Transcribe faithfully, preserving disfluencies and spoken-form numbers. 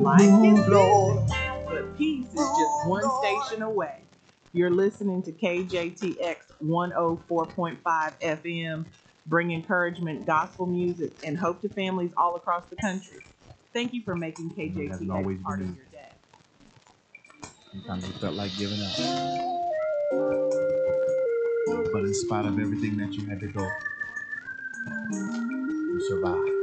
Life is busy, but peace is just one station away. You're listening to K J T X one oh four point five F M, bring encouragement, gospel music, and hope to families all across the country. Thank you for making You know, K J T hasn't X always part been of easy. your day. Sometimes you felt like giving up. But in spite of everything that you had to go through, you survived.